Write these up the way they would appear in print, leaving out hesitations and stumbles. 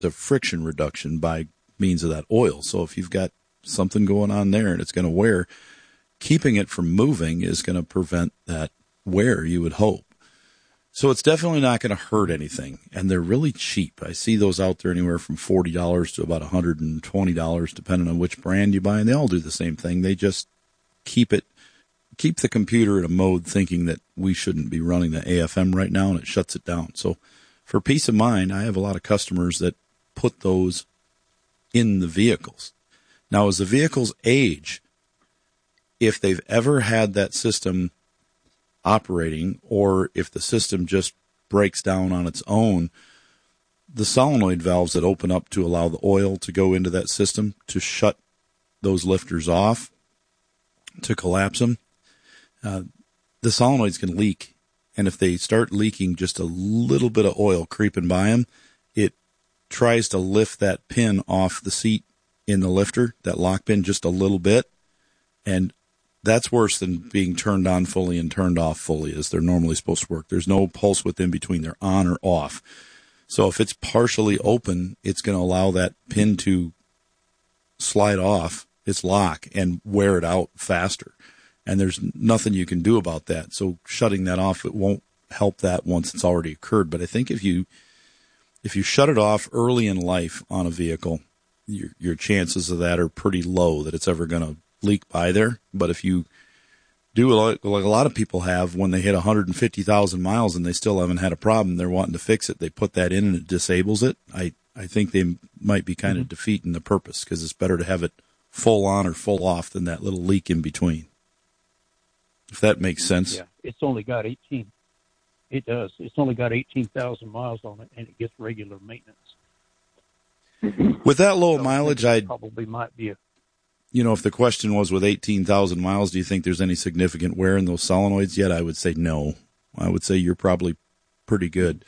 the friction reduction by means of that oil. So if you've got something going on there and it's going to wear, keeping it from moving is going to prevent that wear, you would hope. So it's definitely not going to hurt anything, and they're really cheap. I see those out there anywhere from $40 to about $120, depending on which brand you buy, and they all do the same thing. They just keep the computer in a mode thinking that we shouldn't be running the AFM right now, and it shuts it down. So for peace of mind, I have a lot of customers that put those in the vehicles. Now, as the vehicles age, if they've ever had that system operating, or if the system just breaks down on its own, the solenoid valves that open up to allow the oil to go into that system to shut those lifters off, to collapse them, the solenoids can leak. And if they start leaking just a little bit of oil creeping by them, it tries to lift that pin off the seat in the lifter, that lock pin, just a little bit. And that's worse than being turned on fully and turned off fully as they're normally supposed to work. There's no pulse width in between. They're on or off. So if it's partially open, it's going to allow that pin to slide off its lock and wear it out faster. And there's nothing you can do about that. So shutting that off, it won't help that once it's already occurred. But I think if you shut it off early in life on a vehicle, your chances of that are pretty low that it's ever going to leak by there. But if you do like a lot of people have, when they hit 150,000 miles and they still haven't had a problem, they're wanting to fix it, they put that in and it disables it. I think they might be kind of defeating the purpose, because it's better to have it full on or full off than that little leak in between. If that makes sense. Yeah, it's only got 18. It does. It's only got 18,000 miles on it, and it gets regular maintenance. With that low mileage, I'd probably might be if the question was with 18,000 miles, do you think there's any significant wear in those solenoids yet? I would say no. I would say you're probably pretty good.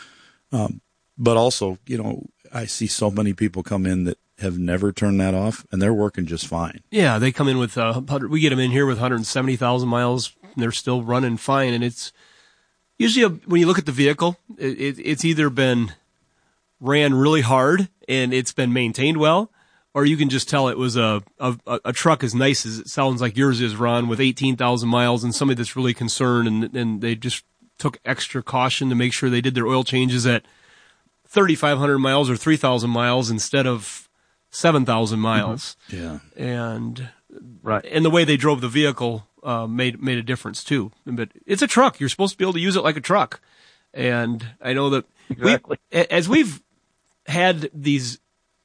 But also, I see so many people come in that have never turned that off, and they're working just fine. Yeah, they come in with we get them in here with 170,000 miles, and they're still running fine. And it's usually when you look at the vehicle, it's either been ran really hard and it's been maintained well, or you can just tell it was a truck as nice as it sounds like yours is, Ron, with 18,000 miles, and somebody that's really concerned, and they just took extra caution to make sure they did their oil changes at 3,500 miles or 3,000 miles instead of 7,000 miles. Yeah. And the way they drove the vehicle made a difference too. But it's a truck. You're supposed to be able to use it like a truck. And I know that as we've had these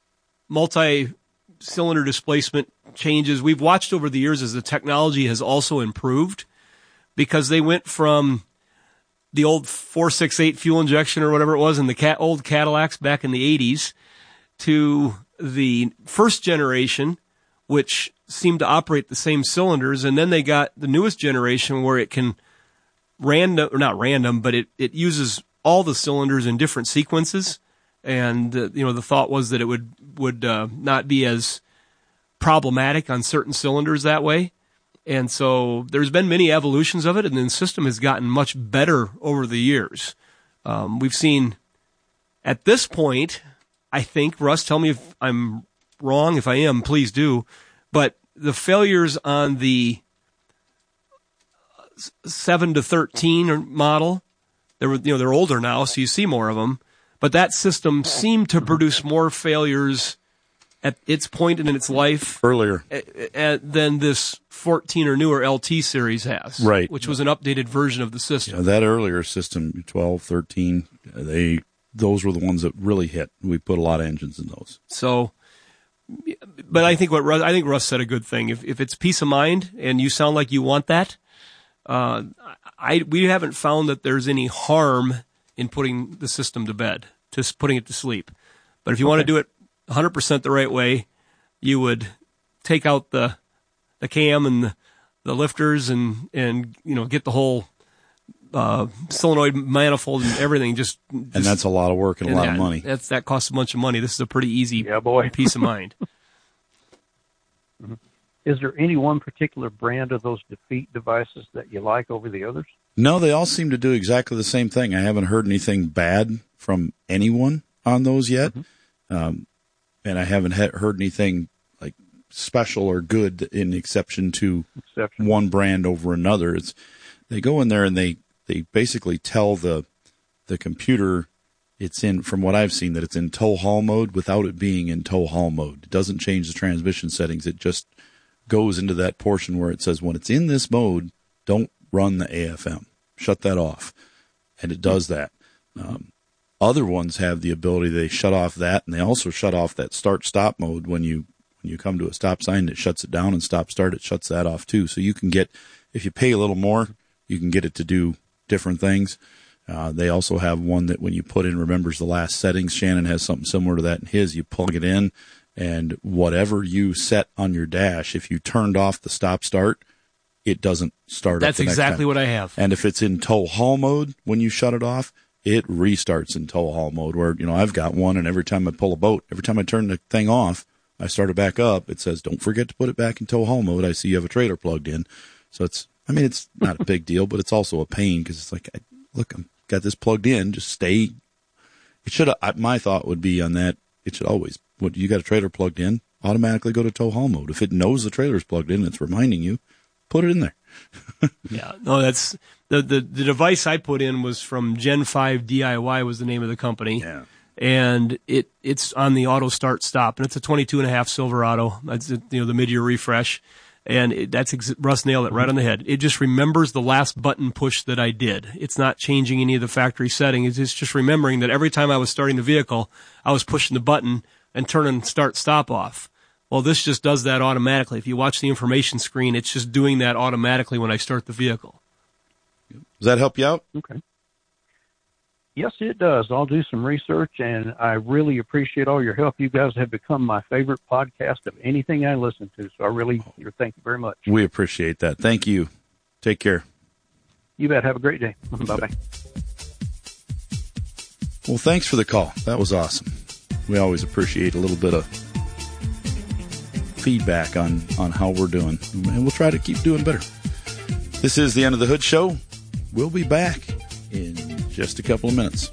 multi-cylinder displacement changes, we've watched over the years as the technology has also improved, because they went from the old 468 fuel injection or whatever it was in the old Cadillacs back in the 80s to the first generation, which seemed to operate the same cylinders. And then they got the newest generation where it can but it uses all the cylinders in different sequences. And, the thought was that it would not be as problematic on certain cylinders that way. And so there's been many evolutions of it, and the system has gotten much better over the years. We've seen, at this point, I think, Russ, tell me if I'm wrong. If I am, please do. But the failures on the 7 to 13 model, they're older now, so you see more of them. But that system seemed to produce more failures at its point in its life earlier than this 14 or newer LT series has, right? Which was an updated version of the system. Yeah, that earlier system, 12, 13, those were the ones that really hit. We put a lot of engines in those. So, but I think Russ said a good thing. If it's peace of mind and you sound like you want that, we haven't found that there's any harm in putting the system to bed, just putting it to sleep. But if you want to do it 100% the right way, you would take out the cam and the lifters and get the whole solenoid manifold and everything. And that's a lot of work and a lot of money. That costs a bunch of money. This is a pretty easy peace of mind. Is there any one particular brand of those defeat devices that you like over the others? No, they all seem to do exactly the same thing. I haven't heard anything bad from anyone on those yet. and I haven't heard anything like special or good in exception to one brand over another. They go in there and they basically tell the computer it's in, from what I've seen, that it's in tow haul mode without it being in tow haul mode. It doesn't change the transmission settings. It just goes into that portion where it says when it's in this mode, don't run the AFM. Shut that off. And it does that. Other ones have the ability, they shut off that, and they also shut off that start-stop mode when you come to a stop sign. It shuts it down, and stop-start, it shuts that off too. So you can get, if you pay a little more, you can get it to do different things. They also have one that when you put in remembers the last settings. Shannon has something similar to that in his. You plug it in, and whatever you set on your dash, if you turned off the stop-start, it doesn't start. That's exactly what I have. And if it's in tow haul mode, when you shut it off, it restarts in tow haul mode, where, I've got one, and every time I pull a boat, every time I turn the thing off, I start it back up, it says, don't forget to put it back in tow haul mode. I see you have a trailer plugged in. So it's not a big deal, but it's also a pain because it's like, look, I've got this plugged in, just stay. It should, my thought would be on that, it should always, you got a trailer plugged in, automatically go to tow haul mode. If it knows the trailer's plugged in, it's reminding you, put it in there. Yeah, no, that's the device I put in was from Gen 5 DIY was the name of the company. Yeah. And it's on the auto start stop, and it's a 22.5 Silverado. That's the mid-year refresh, and Russ nailed it right on the head. It just remembers the last button push that I did. It's not changing any of the factory settings. It's just remembering that every time I was starting the vehicle, I was pushing the button and turning start stop off. Well, this just does that automatically. If you watch the information screen, it's just doing that automatically when I start the vehicle. Does that help you out? Okay. Yes, it does. I'll do some research, and I really appreciate all your help. You guys have become my favorite podcast of anything I listen to, so I really thank you very much. We appreciate that. Thank you. Take care. You bet. Have a great day. Bye-bye. Well, thanks for the call. That was awesome. We always appreciate a little bit of feedback on how we're doing, and we'll try to keep doing better. This is the End of the Hood Show. We'll be back in just a couple of minutes.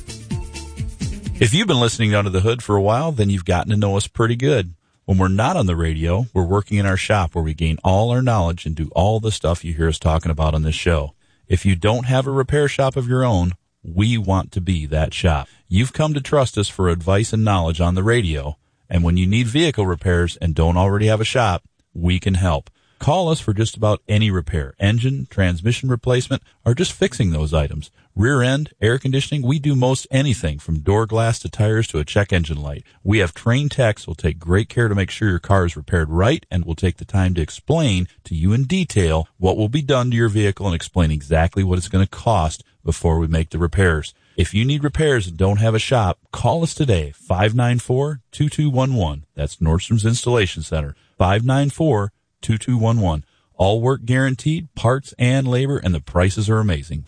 If you've been listening to Under the Hood for a while, then you've gotten to know us pretty good. When we're not on the radio, we're working in our shop where we gain all our knowledge and do all the stuff you hear us talking about on this show. If you don't have a repair shop of your own, we want to be that shop. You've come to trust us for advice and knowledge on the radio, and when you need vehicle repairs and don't already have a shop, we can help. Call us for just about any repair, engine, transmission replacement, or just fixing those items. Rear end, air conditioning, we do most anything from door glass to tires to a check engine light. We have trained techs who will take great care to make sure your car is repaired right and will take the time to explain to you in detail what will be done to your vehicle and explain exactly what it's going to cost before we make the repairs. If you need repairs and don't have a shop, call us today, 594-2211. That's Nordstrom's Installation Center, 594-2211. All work guaranteed, parts and labor, and the prices are amazing.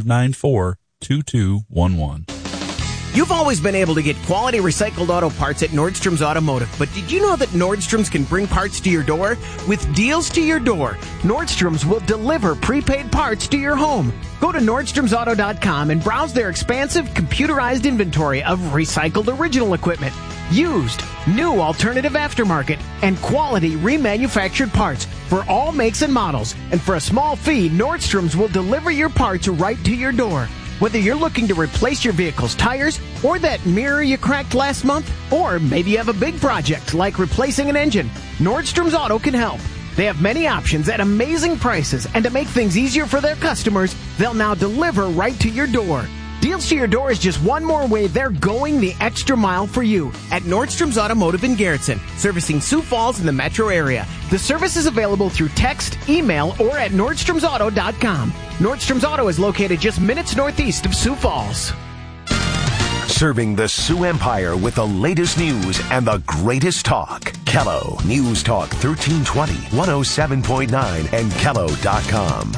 594-2211. You've always been able to get quality recycled auto parts at Nordstrom's Automotive, but did you know that Nordstrom's can bring parts to your door? With deals to your door, Nordstrom's will deliver prepaid parts to your home. Go to NordstromsAuto.com and browse their expansive computerized inventory of recycled original equipment, used, new alternative aftermarket, and quality remanufactured parts for all makes and models. And for a small fee, Nordstrom's will deliver your parts right to your door. Whether you're looking to replace your vehicle's tires or that mirror you cracked last month, or maybe you have a big project like replacing an engine, Nordstrom's Auto can help. They have many options at amazing prices, and to make things easier for their customers, they'll now deliver right to your door. Deals to your door is just one more way they're going the extra mile for you at Nordstrom's Automotive in Garrettson, servicing Sioux Falls in the metro area. The service is available through text, email, or at NordstromsAuto.com. Nordstrom's Auto is located just minutes northeast of Sioux Falls. Serving the Sioux Empire with the latest news and the greatest talk. Kello News Talk 1320, 107.9, and Kello.com.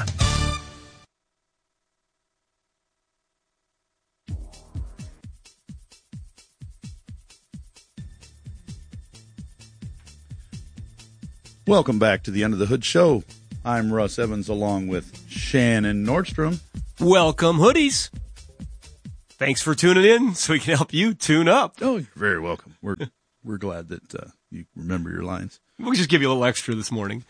Welcome back to the End of the Hood Show. I'm Russ Evans along with Shannon Nordstrom. Welcome, hoodies. Thanks for tuning in so we can help you tune up. Oh, you're very welcome. We're glad that you remember your lines. We'll just give you a little extra this morning.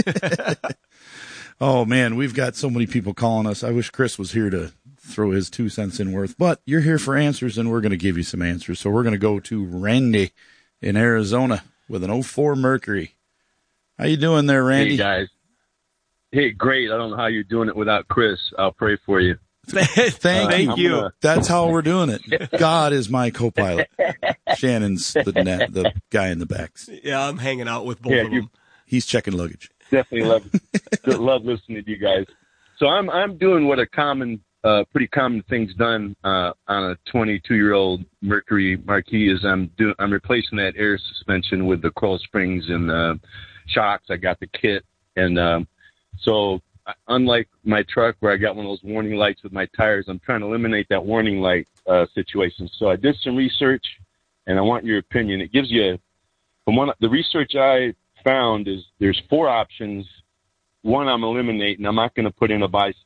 Oh, man, we've got so many people calling us. I wish Chris was here to throw his 2 cents in worth. But you're here for answers, and we're going to give you some answers. So we're going to go to Randy in Arizona with an 04 Mercury. How you doing there, Randy? Hey, guys. Hey, great. I don't know how you're doing it without Chris. I'll pray for you. Thank you. That's how we're doing it. God is my co-pilot. Shannon's the guy in the back. Yeah, I'm hanging out with both of them. He's checking luggage. Definitely love listening to you guys. So I'm doing what a pretty common thing's done on a 22-year-old Mercury Marquis is I'm replacing that air suspension with the coil springs and shocks. I got the kit, and so unlike my truck where I got one of those warning lights with my tires, I'm trying to eliminate that warning light situation. So I did some research, and I want your opinion. It gives you the research I found is there's 4 options. One I'm eliminating. I'm not going to put in a bypass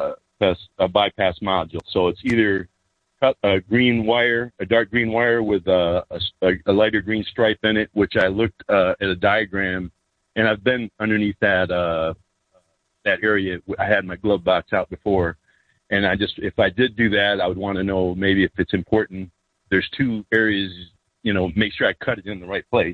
module. So it's either cut a green wire, a dark green wire with a lighter green stripe in it, which I looked at a diagram, and I've been underneath that area. I had my glove box out before, and if I did do that, I would want to know maybe if it's important. There's 2 areas, make sure I cut it in the right place.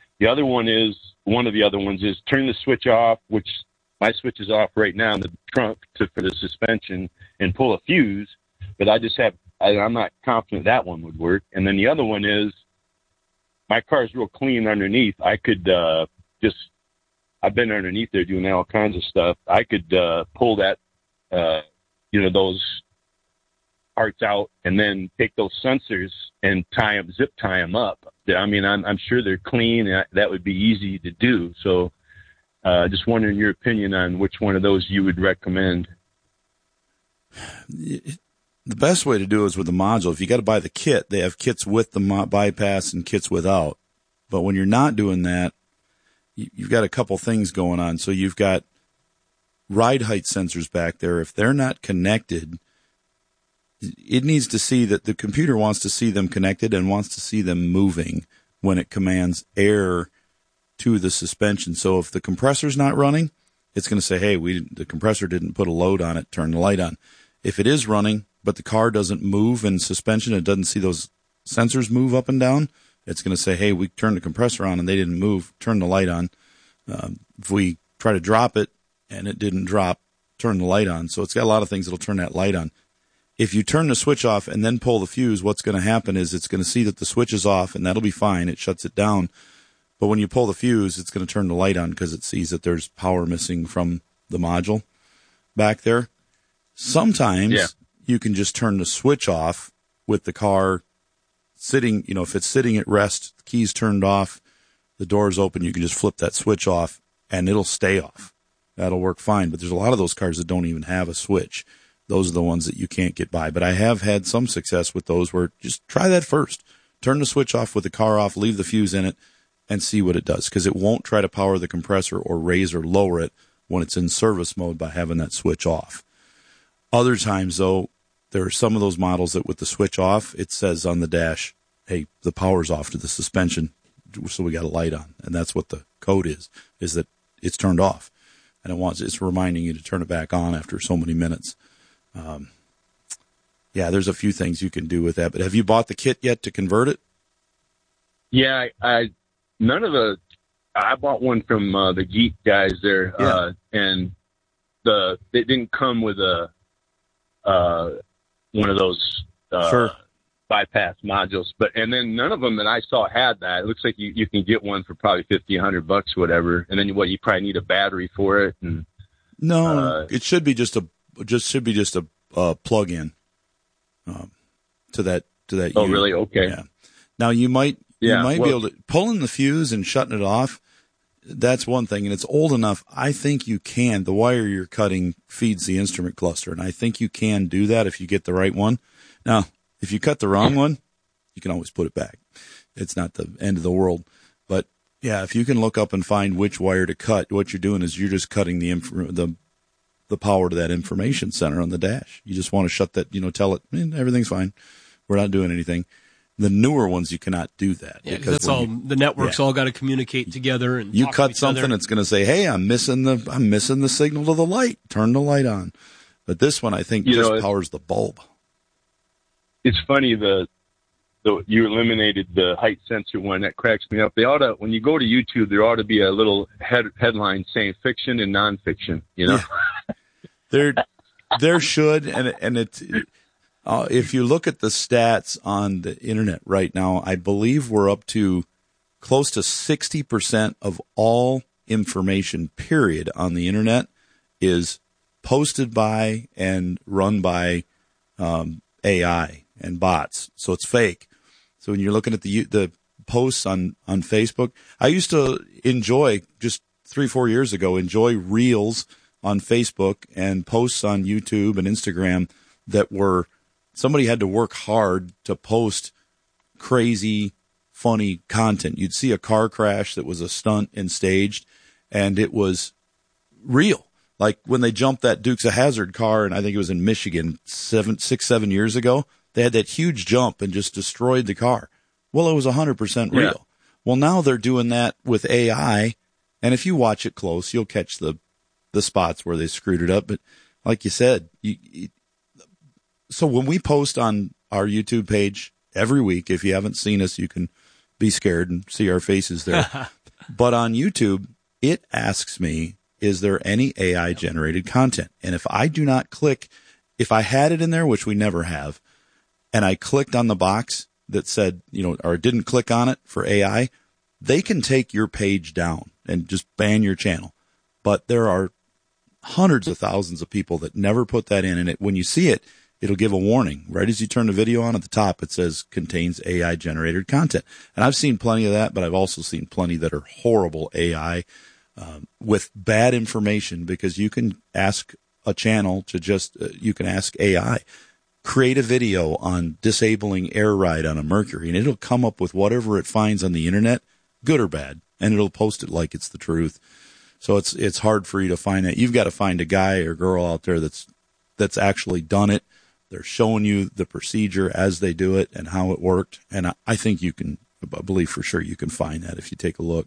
One of the other ones is turn the switch off, which my switch is off right now in the trunk for the suspension, and pull a fuse. But I'm not confident that one would work. And then the other one is my car's real clean underneath. I could I've been underneath there doing all kinds of stuff. I could pull that, those parts out and then take those sensors and zip tie them up. I mean, I'm sure they're clean. That would be easy to do. So just wondering your opinion on which one of those you would recommend. The best way to do it is with the module. If you got to buy the kit, they have kits with the bypass and kits without. But when you're not doing that, you've got a couple things going on. So you've got ride height sensors back there. If they're not connected, it needs to see that the computer wants to see them connected and wants to see them moving when it commands air to the suspension. So if the compressor's not running, it's going to say, hey, the compressor didn't put a load on it, turn the light on. If it is running, but the car doesn't move in suspension, it doesn't see those sensors move up and down, it's going to say, hey, we turned the compressor on and they didn't move, turn the light on. If we try to drop it and it didn't drop, turn the light on. So it's got a lot of things that'll turn that light on. If you turn the switch off and then pull the fuse, what's going to happen is it's going to see that the switch is off, and that'll be fine. It shuts it down. But when you pull the fuse, it's going to turn the light on because it sees that there's power missing from the module back there. Sometimes you can just turn the switch off with the car sitting, if it's sitting at rest, the key's turned off, the door's open, you can just flip that switch off and it'll stay off. That'll work fine. But there's a lot of those cars that don't even have a switch. Those are the ones that you can't get by. But I have had some success with those where just try that first. Turn the switch off with the car off, leave the fuse in it, and see what it does. Because it won't try to power the compressor or raise or lower it when it's in service mode by having that switch off. Other times, though, there are some of those models that with the switch off, it says on the dash, hey, the power's off to the suspension, so we got a light on. And that's what the code is that it's turned off. And it's reminding you to turn it back on after so many minutes. There's a few things you can do with that. But have you bought the kit yet to convert it? Yeah, I bought one from the Geek guys there, and it didn't come with one of those bypass modules. And then none of them that I saw had that. It looks like you can get one for probably $50-$100 or whatever. And then you probably need a battery for it. And no, it should be just a plug-in to that. Oh, really? Okay. Yeah. Now you might be able to pulling the fuse and shutting it off. That's one thing, and it's old enough. I think you can. The wire you're cutting feeds the instrument cluster, and I think you can do that if you get the right one. Now, if you cut the wrong one, you can always put it back. It's not the end of the world. But yeah, if you can look up and find which wire to cut, what you're doing is you're just cutting the the power to that information center on the dash. You just want to shut that, tell it, everything's fine. We're not doing anything. The newer ones, you cannot do that. Yeah, because that's all, the networks all got to communicate together. And you cut something, it's going to say, hey, I'm missing the signal to the light. Turn the light on. But this one, I think, just powers the bulb. It's funny, you eliminated the height sensor one. That cracks me up. They ought to, when you go to YouTube, there ought to be a little headline saying fiction and nonfiction, Yeah. There should, and it's, if you look at the stats on the internet right now, I believe we're up to close to 60% of all information, period, on the internet is posted by and run by AI and bots. So it's fake. So when you're looking at the posts on Facebook, I used to enjoy, just 3-4 years ago, reels on Facebook and posts on YouTube and Instagram that were, somebody had to work hard to post crazy, funny content. You'd see a car crash that was a stunt and staged, and it was real. Like when they jumped that Dukes of Hazzard car, and I think it was in Michigan 7 years ago, they had that huge jump and just destroyed the car. Well, it was 100% real. Yeah. Well, now they're doing that with AI, and if you watch it close, you'll catch the spots where they screwed it up. But like you said, so when we post on our YouTube page every week, if you haven't seen us, you can be scared and see our faces there. But on YouTube, it asks me, is there any AI-generated content? And if I do not click, if I had it in there, which we never have, and I clicked on the box that said, or didn't click on it for AI, they can take your page down and just ban your channel. But there are hundreds of thousands of people that never put that in. And when you see it, it'll give a warning. Right as you turn the video on at the top, it says contains AI-generated content. And I've seen plenty of that, but I've also seen plenty that are horrible AI with bad information, because you can ask a channel to just, you can ask AI, create a video on disabling air ride on a Mercury, and it'll come up with whatever it finds on the internet, good or bad, and it'll post it like it's the truth. So it's hard for you to find that. You've got to find a guy or girl out there that's actually done it. They're showing you the procedure as they do it and how it worked. And I think I believe for sure you can find that if you take a look.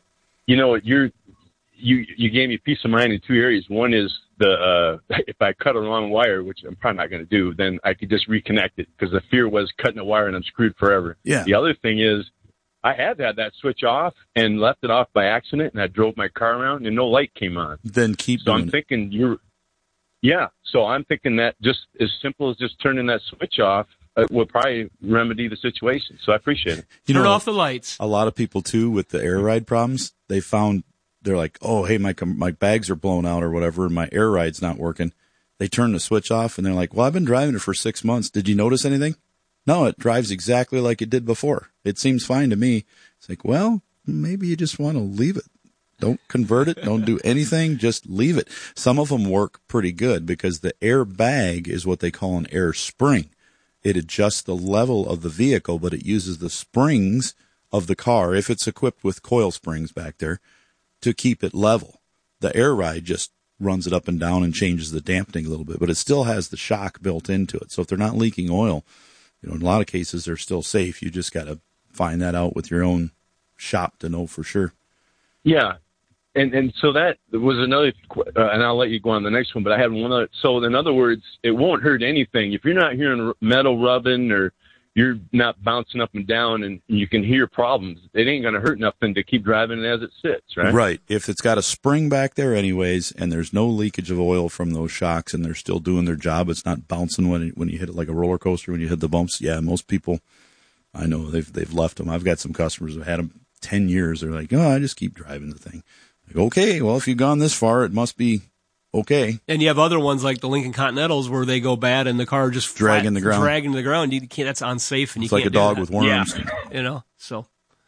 You gave me peace of mind in two areas. One is if I cut a wrong wire, which I'm probably not going to do, then I could just reconnect it, because the fear was cutting a wire and I'm screwed forever. Yeah. The other thing is I had that switch off and left it off by accident, and I drove my car around and no light came on. Then keep so doing I'm thinking So I'm thinking that just as simple as just turning that switch off will probably remedy the situation. So I appreciate it. Turn off the lights. A lot of people too with the air ride problems, they're like, oh, hey, my bags are blown out or whatever, and my air ride's not working. They turn the switch off, and they're like, well, I've been driving it for 6 months. Did you notice anything? No, it drives exactly like it did before. It seems fine to me. It's like, well, maybe you just want to leave it. Don't convert it. Don't do anything. Just leave it. Some of them work pretty good because the air bag is what they call an air spring. It adjusts the level of the vehicle, but it uses the springs of the car, if it's equipped with coil springs back there, to keep it level. The air ride just runs it up and down and changes the dampening a little bit, but it still has the shock built into it. So if they're not leaking oil, in a lot of cases they're still safe. You just got to find that out with your own shop to know for sure. Yeah. And so that was another, and I'll let you go on the next one, but I had one other. So in other words, it won't hurt anything. If you're not hearing metal rubbing or you're not bouncing up and down and you can hear problems, it ain't going to hurt nothing to keep driving it as it sits, right? Right. If it's got a spring back there anyways, and there's no leakage of oil from those shocks and they're still doing their job, it's not bouncing when you hit it like a roller coaster when you hit the bumps. Yeah, most people, I know they've left them. I've got some customers who've had them 10 years. They're like, oh, I just keep driving the thing. Like, okay, well, if you've gone this far, it must be okay. And you have other ones like the Lincoln Continentals where they go bad and the car just dragging the ground. You can't. That's unsafe, and it's you like can't a dog do with worms. Yeah, so.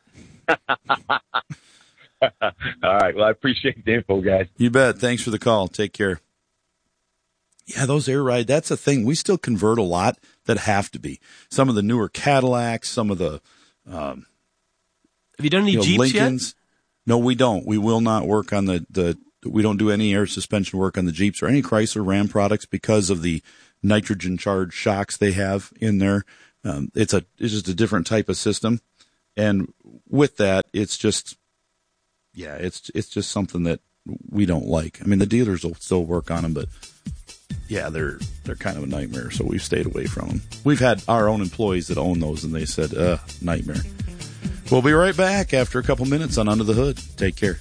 All right. Well, I appreciate the info, guys. You bet. Thanks for the call. Take care. Yeah, those air ride, that's a thing. We still convert a lot that have to be. Some of the newer Cadillacs, some of the have you done any Jeeps Lincolns. Yet? No, we don't. We will not work on the We don't do any air suspension work on the Jeeps or any Chrysler Ram products because of the nitrogen charged shocks they have in there. It's just a different type of system. And with that, it's just something that we don't like. I mean, the dealers will still work on them, but yeah, they're kind of a nightmare. So we've stayed away from them. We've had our own employees that own those, and they said, nightmare. We'll be right back after a couple minutes on Under the Hood. Take care.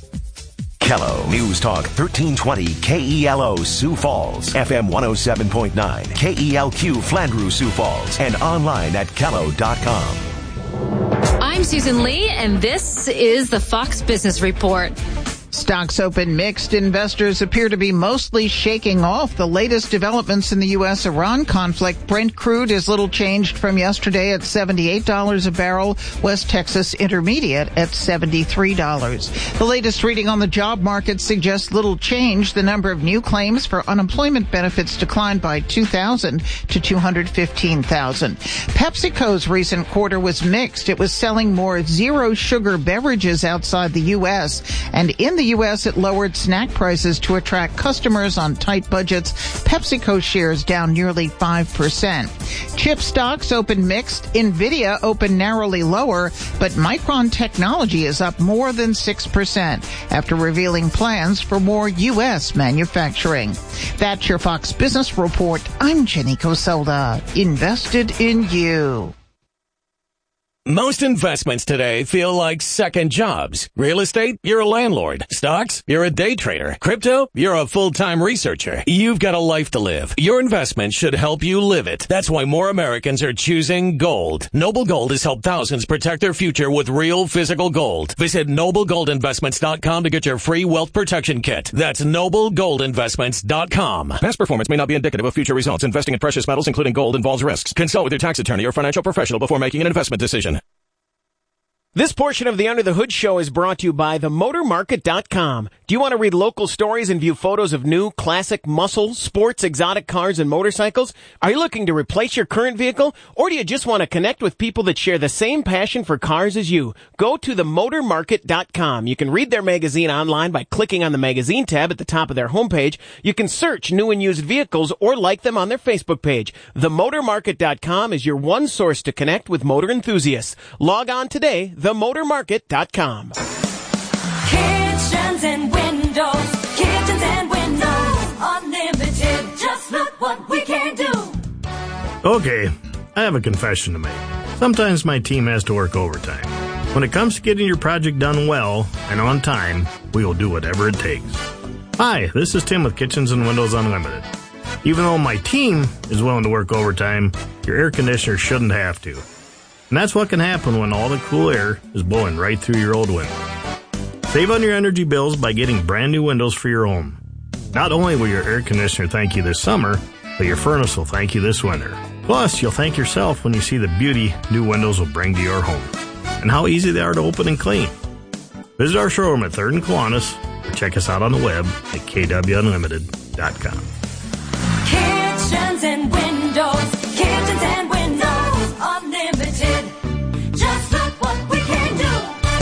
Kello News Talk 1320 KELO Sioux Falls, FM 107.9 KELQ Flandreau Sioux Falls, and online at Kello.com. I'm Susan Lee, and this is the Fox Business Report. Stocks open mixed. Investors appear to be mostly shaking off the latest developments in the U.S.-Iran conflict. Brent crude is little changed from yesterday at $78 a barrel. West Texas Intermediate at $73. The latest reading on the job market suggests little change. The number of new claims for unemployment benefits declined by 2,000 to 215,000. PepsiCo's recent quarter was mixed. It was selling more zero-sugar beverages outside the U.S., and in the U.S., it lowered snack prices to attract customers on tight budgets. PepsiCo shares down nearly 5%. Chip stocks open mixed. NVIDIA opened narrowly lower, but Micron Technology is up more than 6% after revealing plans for more U.S. manufacturing. That's your Fox Business Report. I'm Jenny Coselda. Invested in you. Most investments today feel like second jobs. Real estate, you're a landlord. Stocks, you're a day trader. Crypto, you're a full-time researcher. You've got a life to live. Your investment should help you live it. That's why more Americans are choosing gold. Noble Gold has helped thousands protect their future with real physical gold. Visit NobleGoldInvestments.com to get your free wealth protection kit. That's NobleGoldInvestments.com. Past performance may not be indicative of future results. Investing in precious metals, including gold, involves risks. Consult with your tax attorney or financial professional before making an investment decision. This portion of the Under the Hood show is brought to you by themotormarket.com. Do you want to read local stories and view photos of new, classic, muscle, sports, exotic cars and motorcycles? Are you looking to replace your current vehicle? Or do you just want to connect with people that share the same passion for cars as you? Go to themotormarket.com. You can read their magazine online by clicking on the magazine tab at the top of their homepage. You can search new and used vehicles or like them on their Facebook page. Themotormarket.com is your one source to connect with motor enthusiasts. Log on today, themotormarket.com. Kitchens and windows, unlimited. Just look what we can do. Okay, I have a confession to make. Sometimes my team has to work overtime. When it comes to getting your project done well and on time, we will do whatever it takes. Hi, this is Tim with Kitchens and Windows Unlimited. Even though my team is willing to work overtime, your air conditioner shouldn't have to. And that's what can happen when all the cool air is blowing right through your old window. Save on your energy bills by getting brand new windows for your home. Not only will your air conditioner thank you this summer, but your furnace will thank you this winter. Plus, you'll thank yourself when you see the beauty new windows will bring to your home and how easy they are to open and clean. Visit our showroom at 3rd and Kiwanis or check us out on the web at kwunlimited.com. Kitchens and windows, unlimited. Just look what we can do.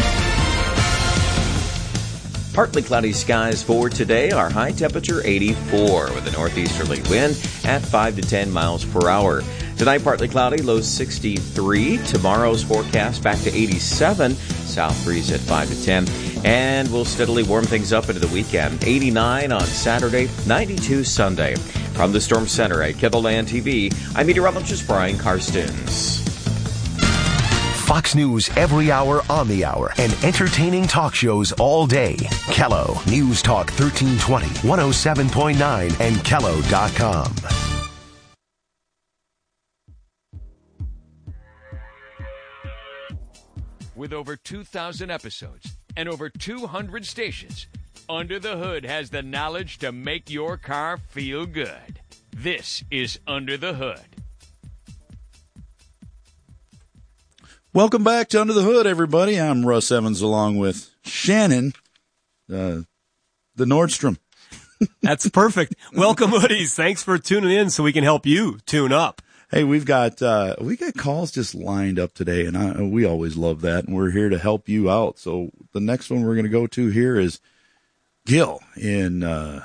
Partly cloudy skies for today. Our high temperature 84 with a northeasterly wind at 5 to 10 miles per hour. Tonight, partly cloudy, low 63. Tomorrow's forecast back to 87. South breeze at 5 to 10. And we'll steadily warm things up into the weekend. 89 on Saturday, 92 Sunday. From the Storm Center at KELOLAND TV, I'm meteorologist Brian Karstens. Fox News every hour on the hour and entertaining talk shows all day. Kello News Talk 1320, 107.9 and Kello.com. With over 2,000 episodes and over 200 stations, Under the Hood has the knowledge to make your car feel good. This is Under the Hood. Welcome back to Under the Hood, everybody. I'm Russ Evans along with Shannon, the Nordstrom. That's perfect. Welcome, Hoodies. Thanks for tuning in so we can help you tune up. Hey, we got calls just lined up today, and we always love that, and we're here to help you out. So the next one we're going to go to here is Gil in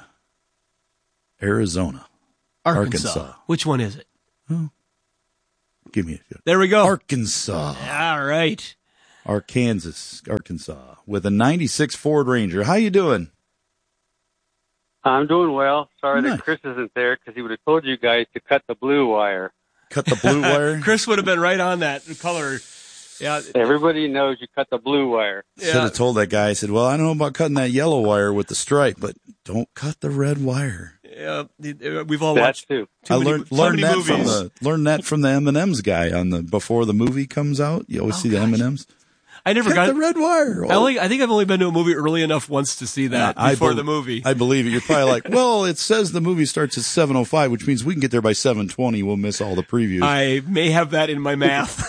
Arizona. Arkansas. Which one is it? Oh, give me a... There we go. Arkansas. All right. Arkansas, with a 96 Ford Ranger. How you doing? I'm doing well. Sorry Nice. that Chris isn't there because he would have told you guys to cut the blue wire. Cut the blue wire? Chris would have been right on that color. Yeah. Everybody knows you cut the blue wire. Should have told that guy. I said, well, I don't know about cutting that yellow wire with the stripe, but don't cut the red wire. Yeah, we've all That watched too. I learned that movies. from the M&M's guy before the movie comes out. You always see the M&M's. I never Cut got the red wire. I think I've only been to a movie early enough once to see that before the movie. I believe it. You're probably like, well, it says the movie starts at 7:05, which means we can get there by 7:20. We'll miss all the previews. I may have that in my math.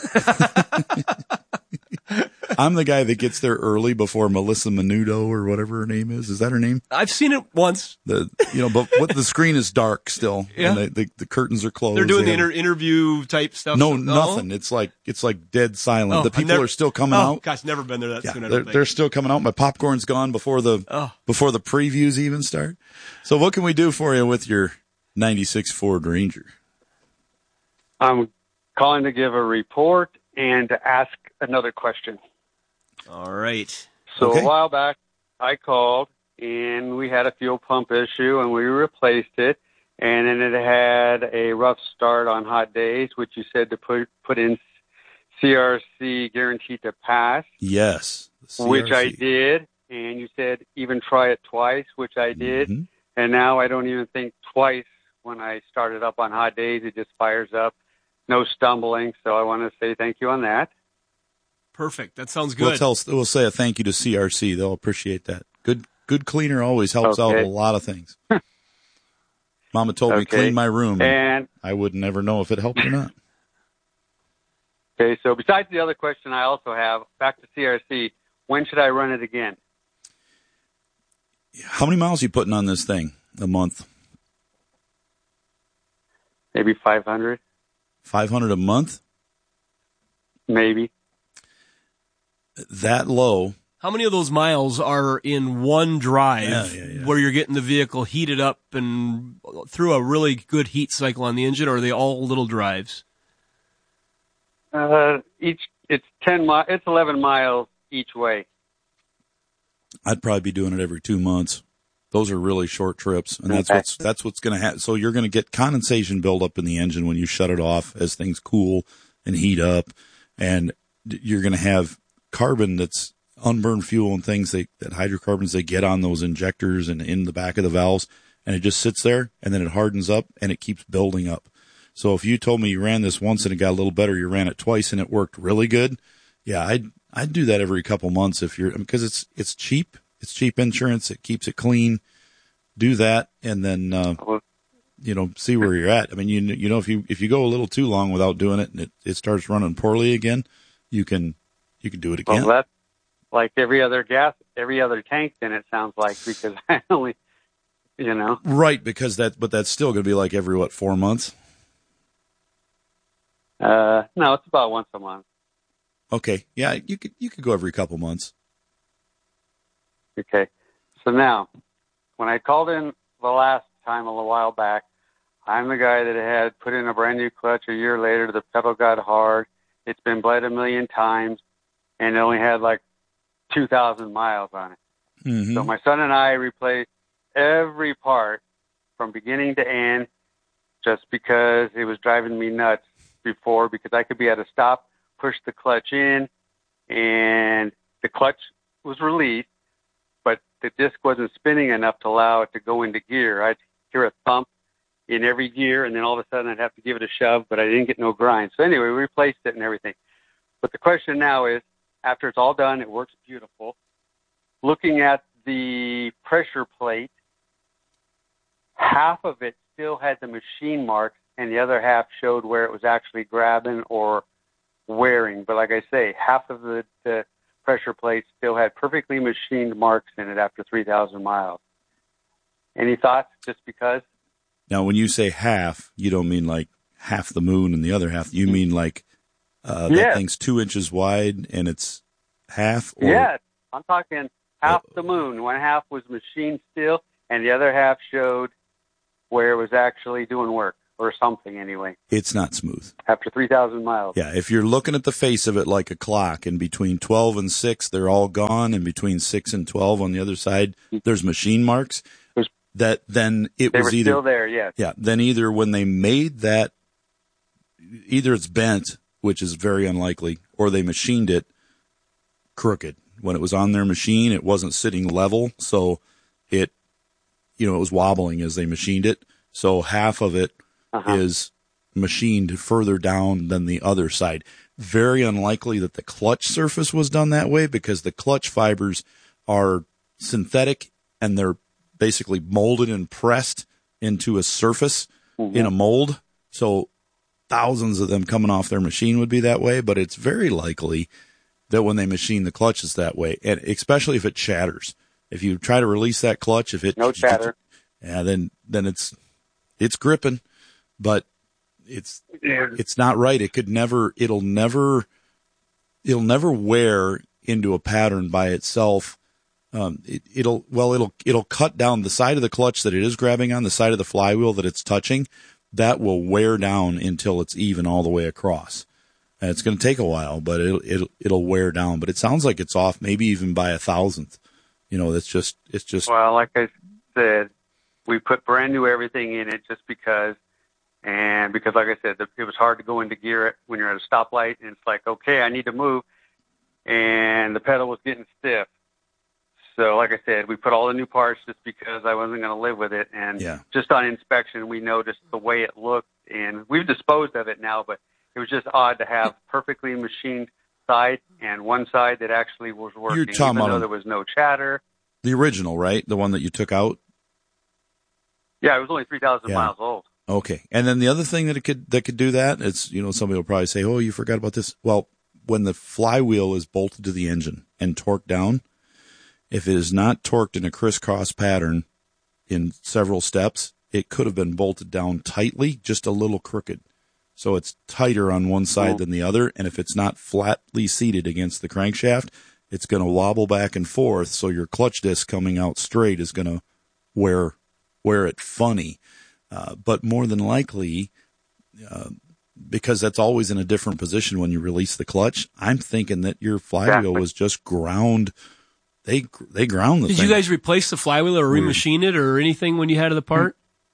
I'm the guy that gets there early before Melissa Menudo or whatever her name is. Is that her name? I've seen it once. But the screen is dark still. Yeah. And the curtains are closed. They're doing the interview type stuff. No, nothing. It's like dead silent. The people are still coming out. Gosh, never been there that soon. I don't think. They're still coming out. My popcorn's gone before the previews even start. So what can we do for you with your 96 Ford Ranger? I'm calling to give a report and to ask another question. All right. So a while back, I called, and we had a fuel pump issue, and we replaced it. And then it had a rough start on hot days, which you said to put in CRC guaranteed to pass. Yes. Which I did. And you said even try it twice, which I did. Mm-hmm. And now I don't even think twice when I start it up on hot days. It just fires up. No stumbling. So I want to say thank you on that. Perfect. That sounds good. We'll say a thank you to CRC. They'll appreciate that. Good cleaner always helps out a lot of things. Mama told me clean my room, and I would never know if it helped or not. Okay, so besides the other question I also have, back to CRC, when should I run it again? How many miles are you putting on this thing a month? Maybe 500. 500 a month? Maybe. That low. How many of those miles are in one drive where you're getting the vehicle heated up and through a really good heat cycle on the engine, or are they all little drives? It's 11 miles each way. I'd probably be doing it every 2 months. Those are really short trips, and that's what's going to happen. So you're going to get condensation buildup in the engine when you shut it off as things cool and heat up, and you're going to have carbon that's unburned fuel and things that hydrocarbons they get on those injectors and in the back of the valves, and it just sits there and then it hardens up and it keeps building up. So if you told me you ran this once and it got a little better, you ran it twice and it worked really good, yeah, I'd do that every couple months because it's cheap. It's cheap insurance. It keeps it clean. Do that and then see where you're at. I mean, you know if you go a little too long without doing it and it starts running poorly again, you can do it again. Well, that's like every other tank, then it sounds like, because I only, Right, because that's still going to be like every, 4 months? No, it's about once a month. Okay. Yeah, you could go every couple months. Okay. So now, when I called in the last time a little while back, I'm the guy that had put in a brand new clutch. A year later, the pedal got hard. It's been bled 1 million times, and it only had like 2,000 miles on it. Mm-hmm. So my son and I replaced every part from beginning to end just because it was driving me nuts before, because I could be at a stop, push the clutch in, and the clutch was released, but the disc wasn't spinning enough to allow it to go into gear. I'd hear a thump in every gear, and then all of a sudden I'd have to give it a shove, but I didn't get no grind. So anyway, we replaced it and everything. But the question now is, after it's all done, it works beautiful. Looking at the pressure plate, half of it still had the machine marks, and the other half showed where it was actually grabbing or wearing. But like I say, half of the pressure plate still had perfectly machined marks in it after 3,000 miles. Any thoughts, just because? Now, when you say half, you don't mean like half the moon and the other half. You mean like that thing's 2 inches wide and it's half? Or... Yes, I'm talking half the moon. One half was machined still, and the other half showed where it was actually doing work or something anyway. It's not smooth. After 3,000 miles. Yeah, if you're looking at the face of it like a clock, and between 12 and 6, they're all gone, and between 6 and 12 on the other side, there's machine marks, that then it They was were either... still there, yes. Yeah, then either when they made that, either it's bent, which is very unlikely, or they machined it crooked. When it was on their machine, it wasn't sitting level, so it was wobbling as they machined it. So half of it is machined further down than the other side. Very unlikely that the clutch surface was done that way, because the clutch fibers are synthetic and they're basically molded and pressed into a surface in a mold. So thousands of them coming off their machine would be that way, but it's very likely that when they machine the clutch is that way, and especially if it shatters. If you try to release that clutch, if it no chatter, yeah, then it's gripping, but it's not right. It'll never wear into a pattern by itself. It'll cut down the side of the clutch that it is grabbing on, the side of the flywheel that it's touching. That will wear down until it's even all the way across. And it's going to take a while, but it'll wear down. But it sounds like it's off, maybe even by 1,000th. It's just. Well, like I said, we put brand new everything in it just because, like I said, it was hard to go into gear when you're at a stoplight, and it's like, okay, I need to move, and the pedal was getting stiff. So, like I said, we put all the new parts just because I wasn't going to live with it. And just on inspection, we noticed the way it looked, and we've disposed of it now, but it was just odd to have perfectly machined side and one side that actually was working, You're talking even about though there was no chatter. The original, right? The one that you took out? Yeah, it was only 3,000 miles old. Okay. And then the other thing that could do that, it's, somebody will probably say, oh, you forgot about this. Well, when the flywheel is bolted to the engine and torqued down, if it is not torqued in a crisscross pattern in several steps, it could have been bolted down tightly, just a little crooked. So it's tighter on one side than the other. And if it's not flatly seated against the crankshaft, it's going to wobble back and forth. So your clutch disc coming out straight is going to wear it funny. But more than likely, because that's always in a different position when you release the clutch, I'm thinking that your flywheel was just ground. They ground the thing. Did you guys replace the flywheel or remachine it or anything when you had the part?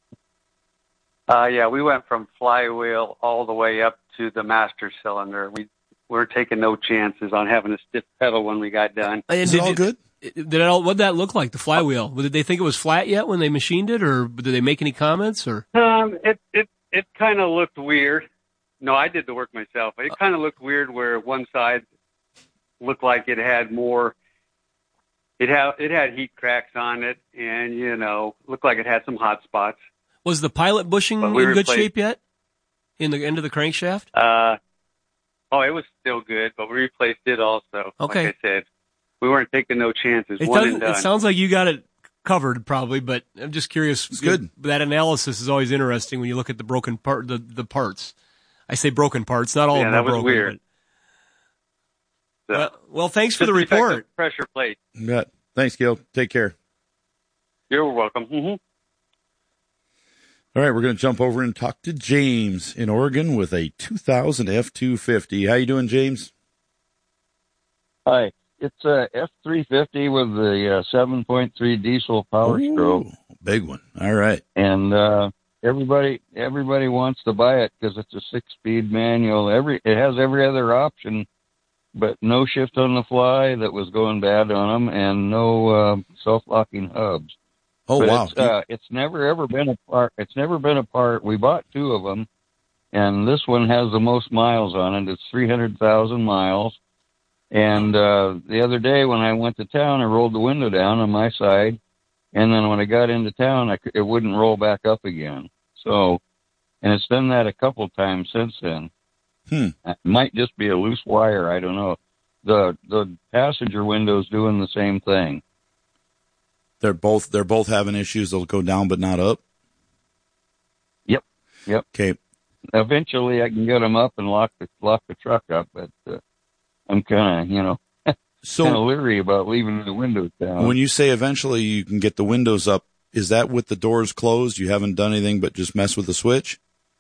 Yeah, we went from flywheel all the way up to the master cylinder. We weren't taking no chances on having a stiff pedal when we got done. Is it all good? What'd that look like, the flywheel? Did they think it was flat yet when they machined it, or did they make any comments? Or it kind of looked weird. No, I did the work myself. It kind of looked weird where one side looked like it had more. It had heat cracks on it, and looked like it had some hot spots. Was the pilot bushing in good shape yet? In the end of the crankshaft? It was still good, but we replaced it also. Okay. Like I said, we weren't taking no chances. It sounds like you got it covered probably, but I'm just curious. It's good. That analysis is always interesting when you look at the broken part, the parts. I say broken parts, not all of them are broken. Yeah, that was weird. Well, thanks for the report. Pressure plate. Yeah. Thanks, Gil. Take care. You're welcome. Mm-hmm. All right, we're going to jump over and talk to James in Oregon with a 2000 F-250. How you doing, James? Hi. It's a F-350 with the 7.3 diesel power stroke. Big one. All right. And everybody wants to buy it because it's a 6-speed manual. It has every other option, but no shift on the fly that was going bad on them, and no self-locking hubs. Oh, but wow. It's never ever been a part. It's never been a part. We bought 2 of them, and this one has the most miles on it. It's 300,000 miles. And the other day when I went to town, I rolled the window down on my side, and then when I got into town, it wouldn't roll back up again. So, and it's done that a couple times since then. It might just be a loose wire. I don't know. The passenger window's doing the same thing. They're both having issues. They'll go down but not up. Yep. Okay. Eventually, I can get them up and lock the truck up, but I'm kind of, kind of leery about leaving the windows down. When you say eventually you can get the windows up, is that with the doors closed? You haven't done anything but just mess with the switch?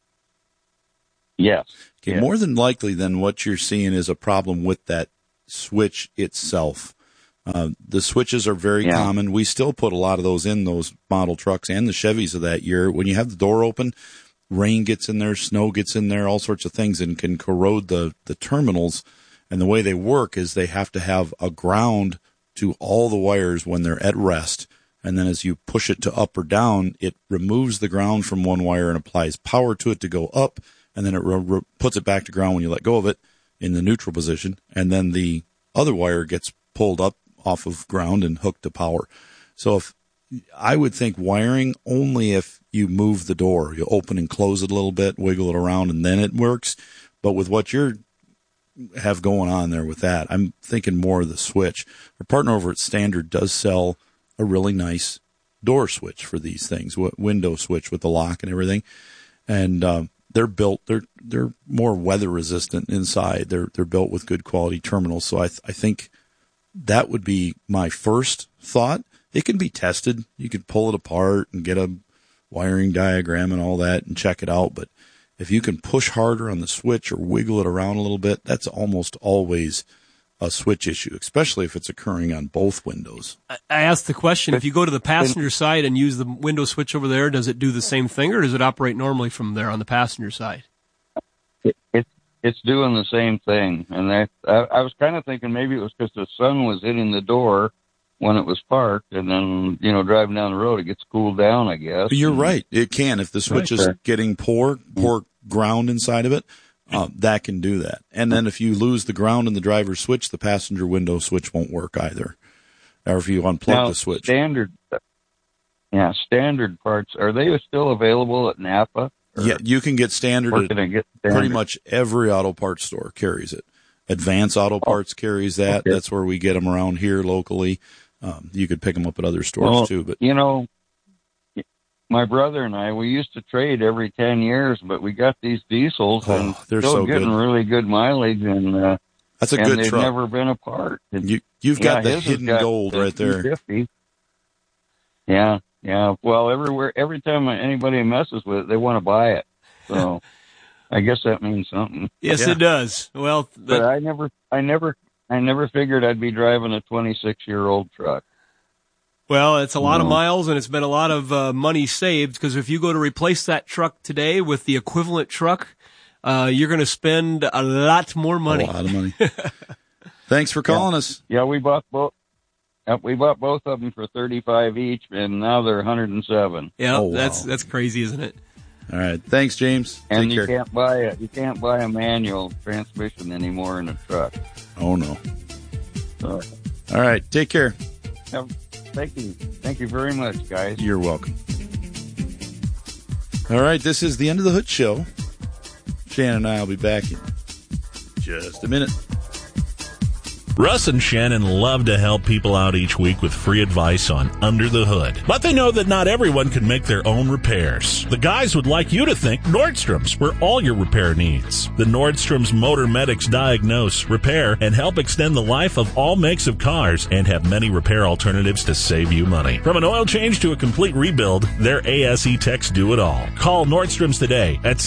Yes. Okay, yes. More than likely, then what you're seeing is a problem with that switch itself. The switches are very common. We still put a lot of those in those model trucks and the Chevys of that year. When you have the door open, rain gets in there, snow gets in there, all sorts of things, and can corrode the terminals. And the way they work is they have to have a ground to all the wires when they're at rest. And then as you push it to up or down, it removes the ground from one wire and applies power to it to go up. And then it puts it back to ground when you let go of it in the neutral position. And then the other wire gets pulled up off of ground and hooked to power. So I would think wiring only if you move the door. You open and close it a little bit, wiggle it around, and then it works. But with what you have going on there with that, I'm thinking more of the switch. Our partner over at Standard does sell a really nice door switch for these things, window switch with the lock and everything. And they're built, they're more weather resistant inside. They're built with good quality terminals. So I think that would be my first thought. It can be tested. You could pull it apart and get a wiring diagram and all that and check it out. But if you can push harder on the switch or wiggle it around a little bit, that's almost always a switch issue, especially if it's occurring on both windows. I asked the question, if you go to the passenger side and use the window switch over there, does it do the same thing, or does it operate normally from there on the passenger side? It's doing the same thing. And I was kind of thinking maybe it was because the sun was hitting the door when it was parked, and then, driving down the road, it gets cooled down, I guess. But you're right. It can. If the switch is getting poor ground inside of it, that can do that. And then if you lose the ground in the driver's switch, the passenger window switch won't work either. Or if you unplug the switch. Standard parts, are they still available at Napa? Yeah, you can get standard at pretty much every auto parts store carries it. Advance Auto Parts carries that. Okay. That's where we get them around here locally. You could pick them up at other stores too. But my brother and I, we used to trade every 10 years, but we got these diesels and they're still so getting good. really good mileage, and that's a good they've truck. Never been apart. You've got the hidden gold right there. 250. Yeah. Well, every time anybody messes with it, they want to buy it. So I guess that means something. Yes, it does. Well, but I never figured I'd be driving a 26-year-old truck. Well, it's a lot of miles, and it's been a lot of money saved, because if you go to replace that truck today with the equivalent truck, you're going to spend a lot more money. A lot of money. Thanks for calling us. Yeah, we bought both. We bought both of them for $35 each, and now they're $107. Yeah, that's crazy, isn't it? All right, thanks, James. And Take care. You can't buy a manual transmission anymore in a truck. Oh no. All right, take care. Thank you very much, guys. You're welcome. All right, this is the End of the Hood Show. Shannon and I will be back in just a minute. Russ and Shannon love to help people out each week with free advice on Under the Hood. But they know that not everyone can make their own repairs. The guys would like you to think Nordstrom's for all your repair needs. The Nordstrom's Motor Medics diagnose, repair, and help extend the life of all makes of cars, and have many repair alternatives to save you money. From an oil change to a complete rebuild, their ASE techs do it all. Call Nordstrom's today at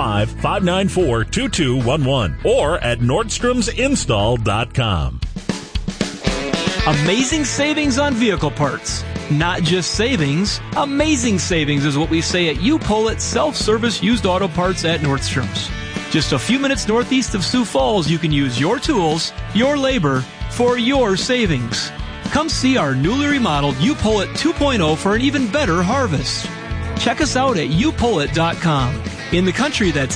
605-594-2211 or at nordstromsinstall.com. Amazing savings on vehicle parts. Not just savings, amazing savings is what we say at U-Pull self-service used auto parts at Nordstrom's. Just a few minutes northeast of Sioux Falls, you can use your tools, your labor, for your savings. Come see our newly remodeled U-Pull 2.0 for an even better harvest. Check us out at youpullit.com. In the country, that's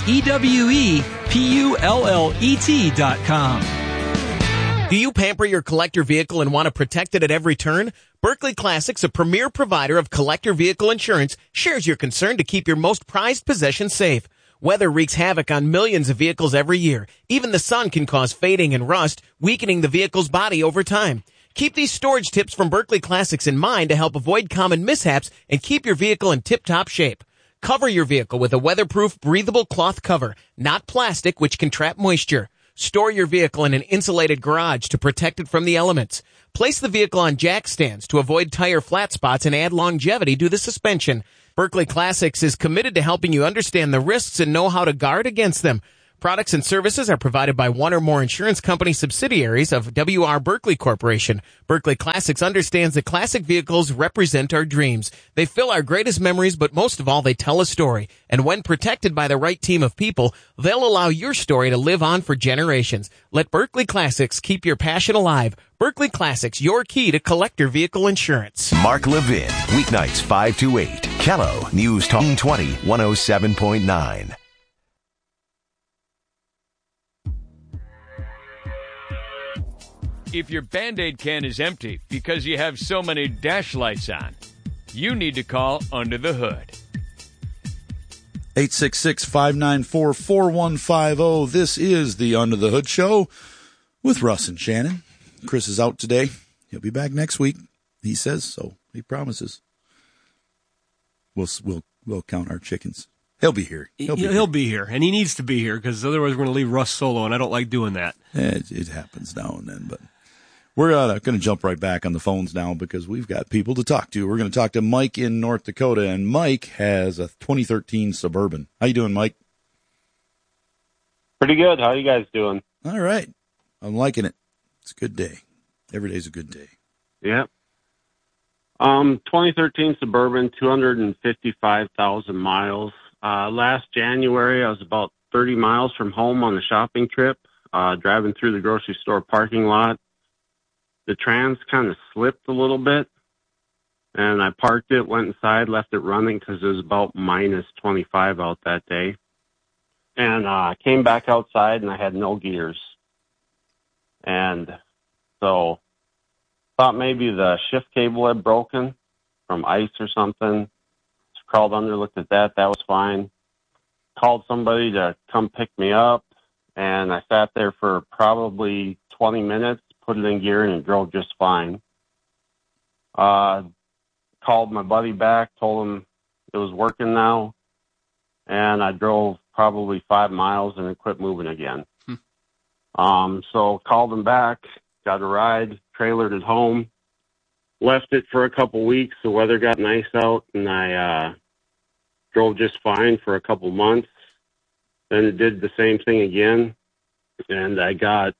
EWEPULLET.com. Do you pamper your collector vehicle and want to protect it at every turn? Berkeley Classics, a premier provider of collector vehicle insurance, shares your concern to keep your most prized possession safe. Weather wreaks havoc on millions of vehicles every year. Even the sun can cause fading and rust, weakening the vehicle's body over time. Keep these storage tips from Berkeley Classics in mind to help avoid common mishaps and keep your vehicle in tip-top shape. Cover your vehicle with a weatherproof, breathable cloth cover, not plastic, which can trap moisture. Store your vehicle in an insulated garage to protect it from the elements. Place the vehicle on jack stands to avoid tire flat spots and add longevity to the suspension. Berkeley Classics is committed to helping you understand the risks and know how to guard against them. Products and services are provided by one or more insurance company subsidiaries of W.R. Berkeley Corporation. Berkeley Classics understands that classic vehicles represent our dreams. They fill our greatest memories, but most of all, they tell a story. And when protected by the right team of people, they'll allow your story to live on for generations. Let Berkeley Classics keep your passion alive. Berkeley Classics, your key to collector vehicle insurance. Mark Levin, weeknights 5 to 8. Kello, News Talk 20, 107.9. If your Band-Aid can is empty because you have so many dash lights on, you need to call Under the Hood. 866-594-4150. This is the Under the Hood Show with Russ and Shannon. Chris is out today. He'll be back next week. He says so. He promises. We'll count our chickens. He'll be here. He'll be here, and he needs to be here because otherwise we're going to leave Russ solo, and I don't like doing that. It happens now and then, but we're going to jump right back on the phones now because we've got people to talk to. We're going to talk to Mike in North Dakota, and Mike has a 2013 Suburban. How you doing, Mike? Pretty good. How you guys doing? All right. I'm liking it. It's a good day. Every day's a good day. Yeah. 2013 Suburban, 255,000 miles. Last January, I was about 30 miles from home on a shopping trip, driving through the grocery store parking lot. The trans kind of slipped a little bit, and I parked it, went inside, left it running because it was about minus 25 out that day. And I came back outside, and I had no gears. And so thought maybe the shift cable had broken from ice or something. Just crawled under, looked at that. That was fine. Called somebody to come pick me up, and I sat there for probably 20 minutes, put it in gear, and it drove just fine. Called my buddy back, told him it was working now, and I drove probably 5 miles and it quit moving again. So called him back, got a ride, trailered it home, left it for a couple weeks. The weather got nice out, and I drove just fine for a couple months. Then it did the same thing again, and I got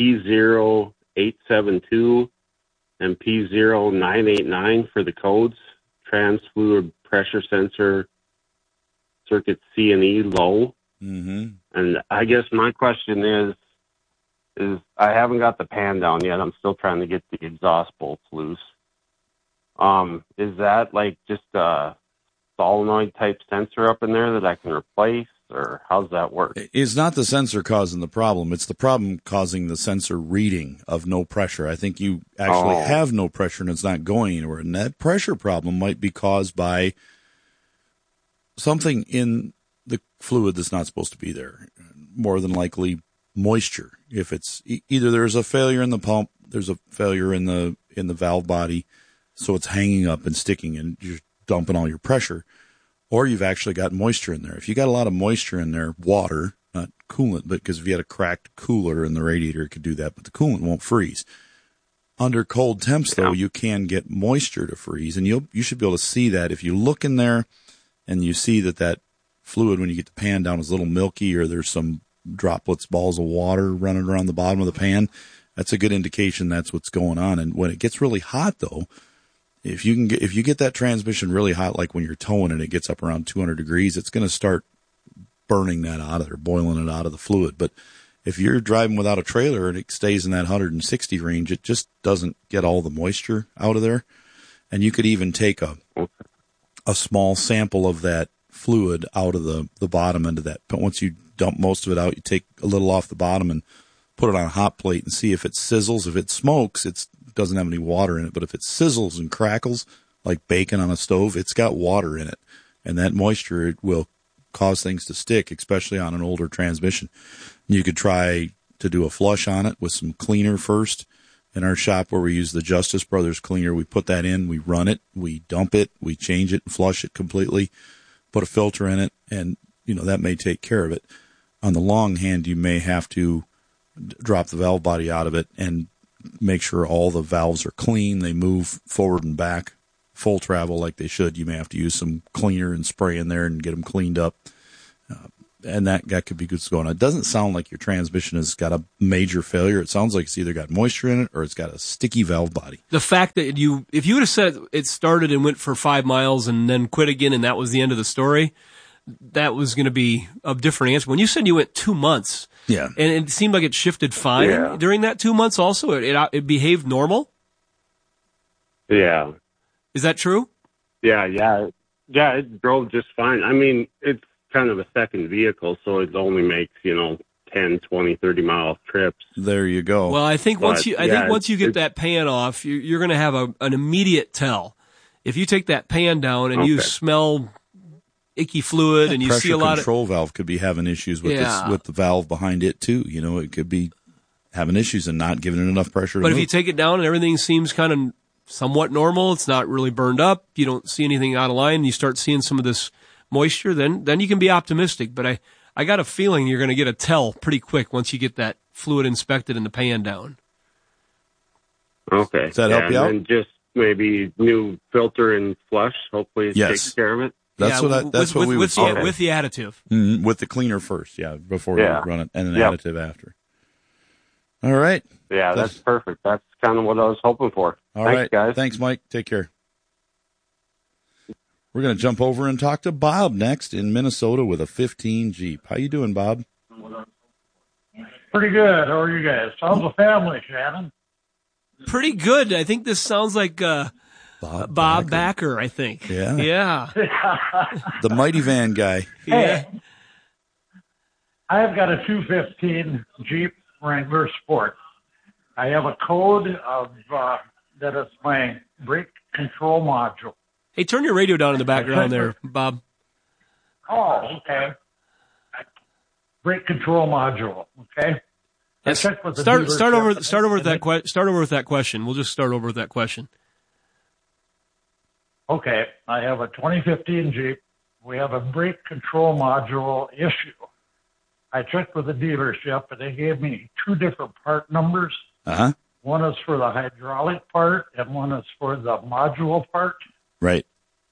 P0872 and P0989 for the codes, trans fluid pressure sensor, circuit C and E low. Mm-hmm. And I guess my question is I haven't got the pan down yet. I'm still trying to get the exhaust bolts loose. Is that like just a solenoid type sensor up in there that I can replace, or how's that work? It's not the sensor causing the problem. It's the problem causing the sensor reading of no pressure. I think you actually have no pressure and it's not going anywhere. And that pressure problem might be caused by something in the fluid that's not supposed to be there. More than likely moisture. If it's either there's a failure in the pump, there's a failure in the valve body, so it's hanging up and sticking and you're dumping all your pressure, or you've actually got moisture in there. If you got a lot of moisture in there, water, not coolant, but because if you had a cracked cooler in the radiator, it could do that, but the coolant won't freeze. Under cold temps, though, you can get moisture to freeze, and you should be able to see that. If you look in there and you see that fluid, when you get the pan down, is a little milky, or there's some droplets, balls of water running around the bottom of the pan, that's a good indication that's what's going on. And when it gets really hot, though, if you get that transmission really hot, like when you're towing and it gets up around 200 degrees, it's going to start burning that out of there, boiling it out of the fluid. But if you're driving without a trailer and it stays in that 160 range, it just doesn't get all the moisture out of there. And you could even take a small sample of that fluid out of the bottom end of that. But once you dump most of it out, you take a little off the bottom and put it on a hot plate and see if it sizzles. If it smokes, it doesn't have any water in it. But if it sizzles and crackles like bacon on a stove, it's got water in it. And that moisture, it will cause things to stick, especially on an older transmission. You could try to do a flush on it with some cleaner first. In our shop where we use the Justice Brothers cleaner, we put that in, we run it, we dump it, we change it and flush it completely, put a filter in it, and that may take care of it. On the long hand, you may have to drop the valve body out of it and make sure all the valves are clean. They move forward and back, full travel like they should. You may have to use some cleaner and spray in there and get them cleaned up. And that could be good going on. It doesn't sound like your transmission has got a major failure. It sounds like it's either got moisture in it or it's got a sticky valve body. The fact that if you would have said it started and went for 5 miles and then quit again and that was the end of the story, that was going to be a different answer. When you said you went 2 months, yeah, and it seemed like it shifted fine during that 2 months also, it behaved normal? Yeah. Is that true? Yeah, it drove just fine. I mean, it's kind of a second vehicle, so it only makes, 10, 20, 30-mile trips. There you go. Well, I think once you get that pan off, you're going to have an immediate tell. If you take that pan down and you smell icky fluid and you see a lot of control valve could be having issues with with the valve behind it too. It could be having issues and not giving it enough pressure. But if you take it down and everything seems kind of somewhat normal, it's not really burned up, you don't see anything out of line, and you start seeing some of this moisture, then you can be optimistic. But I got a feeling you're going to get a tell pretty quick once you get that fluid inspected and the pan down. Okay. Does that help you out? And just maybe new filter and flush. Hopefully it takes care of it. That's what we would say. With the additive. Mm-hmm. With the cleaner first, before you run it, and an additive after. All right. Yeah, that's perfect. That's kind of what I was hoping for. All Thanks, right, guys. Thanks, Mike. Take care. We're going to jump over and talk to Bob next in Minnesota with a 15 Jeep. How you doing, Bob? Pretty good. How are you guys? How's the family, Shannon? Pretty good. I think this sounds like Bob Backer, I think. Yeah. Yeah. The Mighty Van guy. Hey, I've got a 215 Jeep Wrangler Sport. I have a code of that is my brake control module. Hey, turn your radio down in the background there, Bob. Oh, okay. Brake control module. Okay. Yes. Start over with that question. We'll just start over with that question. Okay, I have a 2015 Jeep. We have a brake control module issue. I checked with the dealership, and they gave me 2 different part numbers. Uh-huh. One is for the hydraulic part, and one is for the module part. Right.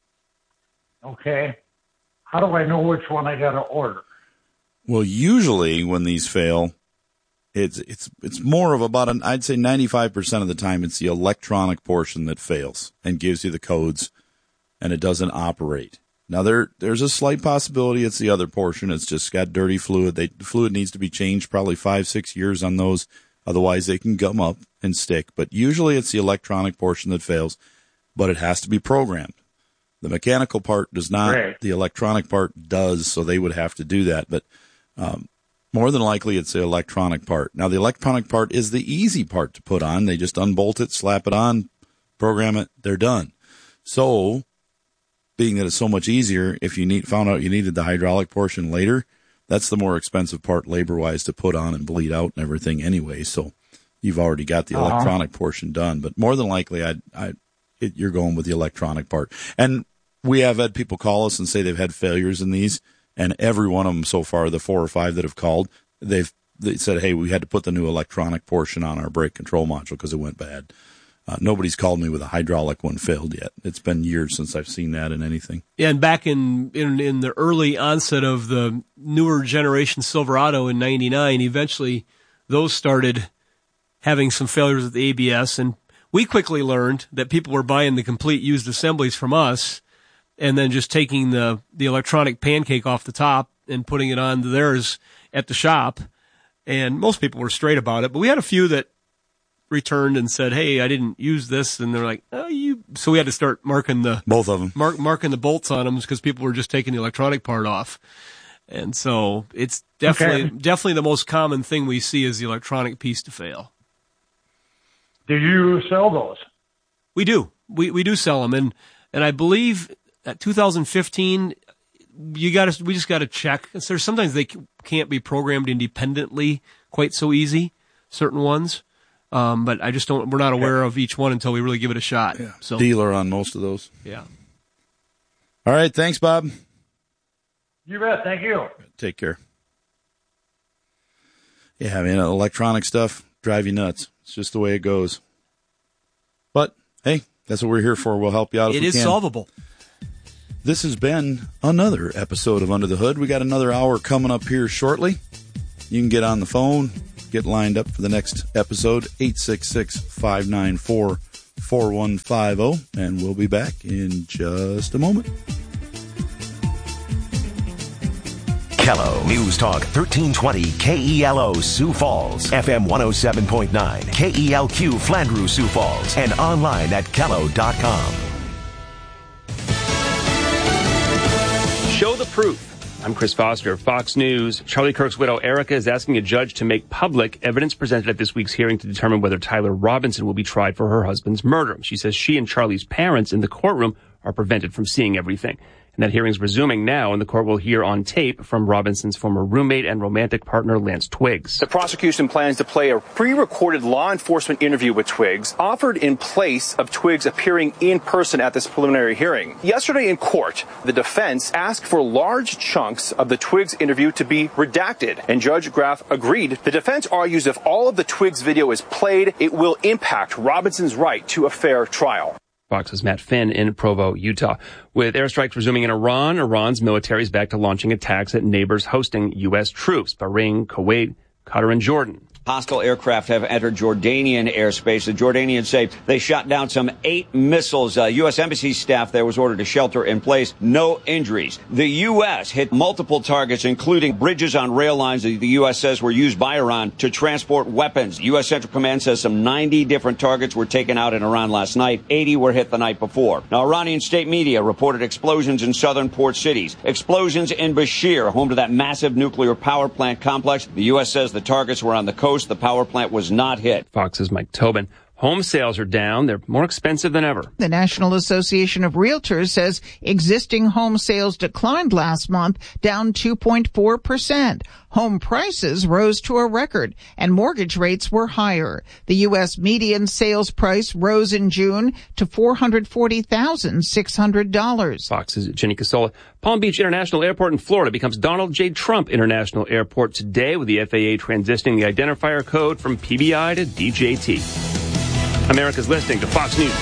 Okay. How do I know which one I got to order? Well, usually when these fail, it's more of about I'd say 95% of the time it's the electronic portion that fails and gives you the codes, and it doesn't operate. Now there's a slight possibility it's the other portion. It's just got dirty fluid. The fluid needs to be changed probably 5-6 years on those. Otherwise they can gum up and stick. But usually it's the electronic portion that fails, but it has to be programmed. The mechanical part does not. Right. The electronic part does, so they would have to do that. But more than likely it's the electronic part. Now the electronic part is the easy part to put on. They just unbolt it, slap it on, program it, they're done. So being that it's so much easier, if you found out you needed the hydraulic portion later, that's the more expensive part labor-wise to put on and bleed out and everything anyway. So you've already got the electronic portion done. But more than likely, you're going with the electronic part. And we have had people call us and say they've had failures in these, and every one of them so far, the 4 or 5 that have called, they said, hey, we had to put the new electronic portion on our brake control module because it went bad. Nobody's called me with a hydraulic one failed yet. It's been years since I've seen that in anything. Yeah, and back in the early onset of the newer generation Silverado in '99, eventually those started having some failures with the ABS, and we quickly learned that people were buying the complete used assemblies from us and then just taking the electronic pancake off the top and putting it on theirs at the shop. And most people were straight about it, but we had a few that returned and said, hey, I didn't use this. And they're like, so we had to start marking both of them, marking the bolts on them because people were just taking the electronic part off. And so it's definitely the most common thing we see is the electronic piece to fail. Do you sell those? We do. We do sell them. And I believe at 2015, we just got to check. Sometimes they can't be programmed independently quite so easy, certain ones. But we're not aware of each one until we really give it a shot. Yeah. So dealer on most of those. Yeah. All right. Thanks, Bob. You bet. Thank you. Take care. Yeah, I mean, electronic stuff drive you nuts. It's just the way it goes. But, hey, that's what we're here for. We'll help you out if we can. It is solvable. This has been another episode of Under the Hood. We got another hour coming up here shortly. You can get on the phone, get lined up for the next episode, 866-594-4150, and we'll be back in just a moment. Kello News Talk 1320 KELO Sioux Falls, FM 107.9, KELQ Flandreau Sioux Falls, and online at Kello.com. Show the proof. I'm Chris Foster, Fox News. Charlie Kirk's widow, Erica, is asking a judge to make public evidence presented at this week's hearing to determine whether Tyler Robinson will be tried for her husband's murder. She says she and Charlie's parents in the courtroom are prevented from seeing everything. And that hearing's resuming now, and the court will hear on tape from Robinson's former roommate and romantic partner, Lance Twiggs. The prosecution plans to play a pre-recorded law enforcement interview with Twiggs, offered in place of Twiggs appearing in person at this preliminary hearing. Yesterday in court, the defense asked for large chunks of the Twiggs interview to be redacted, and Judge Graff agreed. The defense argues if all of the Twiggs video is played, it will impact Robinson's right to a fair trial. Fox's Matt Finn in Provo, Utah. With airstrikes resuming in Iran, Iran's military is back to launching attacks at neighbors hosting U.S. troops, Bahrain, Kuwait, Qatar, and Jordan. Hostile aircraft have entered Jordanian airspace. The Jordanians say they shot down some 8 missiles. U.S. Embassy staff there was ordered to shelter in place. No injuries. The U.S. hit multiple targets, including bridges on rail lines that the U.S. says were used by Iran to transport weapons. U.S. Central Command says some 90 different targets were taken out in Iran last night. 80 were hit the night before. Now, Iranian state media reported explosions in southern port cities. Explosions in Bashir, home to that massive nuclear power plant complex. The U.S. says the targets were on the coast. The power plant was not hit. Fox's Mike Tobin. Home sales are down. They're more expensive than ever. The National Association of Realtors says existing home sales declined last month, down 2.4%. Home prices rose to a record, and mortgage rates were higher. The U.S. median sales price rose in June to $440,600. Fox's Jenny Casola. Palm Beach International Airport in Florida becomes Donald J. Trump International Airport today, with the FAA transitioning the identifier code from PBI to DJT. America's listening to Fox News.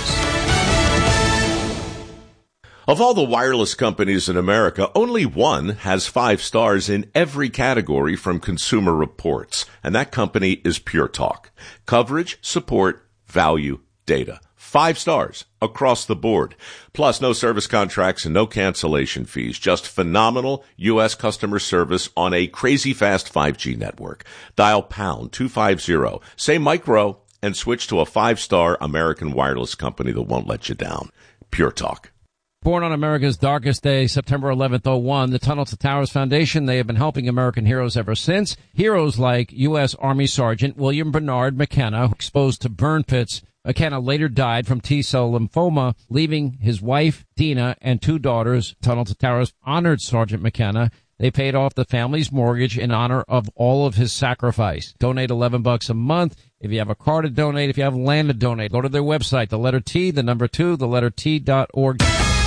Of all the wireless companies in America, only one has 5 stars in every category from Consumer Reports, and that company is Pure Talk. Coverage, support, value, data. 5 stars across the board. Plus, no service contracts and no cancellation fees. Just phenomenal U.S. customer service on a crazy fast 5G network. Dial pound 250. Say micro and switch to a 5-star American wireless company that won't let you down. Pure Talk. Born on America's darkest day, September 11th, 01, the Tunnel to Towers Foundation, they have been helping American heroes ever since. Heroes like U.S. Army Sergeant William Bernard McKenna, exposed to burn pits. McKenna later died from T-cell lymphoma, leaving his wife, Dina, and 2 daughters. Tunnel to Towers honored Sergeant McKenna. They paid off the family's mortgage in honor of all of his sacrifice. Donate $11 a month. If you have a car to donate, if you have land to donate, go to their website, the letter T, the number 2, the letter T.org.